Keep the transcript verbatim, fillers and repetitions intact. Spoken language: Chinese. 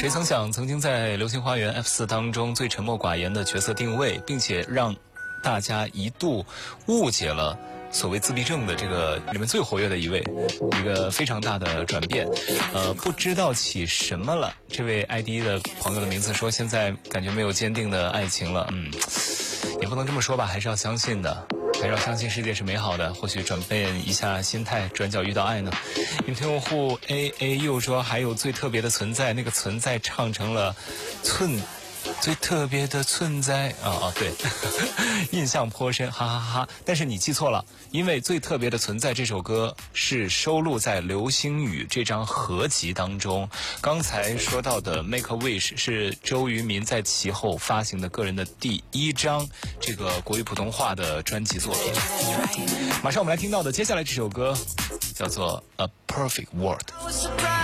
谁曾想，曾经在《流星花园》F 四 当中最沉默寡言的角色定位，并且让大家一度误解了所谓自闭症的这个里面最活跃的一位，一个非常大的转变。呃，不知道起什么了。这位 I D 的朋友的名字说，现在感觉没有坚定的爱情了。嗯，也不能这么说吧，还是要相信的。还是要相信世界是美好的，或许转变一下心态，转角遇到爱呢。有听用户 A A 又说，还有最特别的存在，那个存在唱成了寸最特别的存在啊啊，对，印象颇深，哈哈哈哈。但是你记错了，因为最特别的存在这首歌是收录在《流星雨》这张合集当中。刚才说到的 Make a Wish 是周渝民在其后发行的个人的第一张这个国语普通话的专辑作品。马上我们来听到的接下来这首歌叫做 A Perfect World。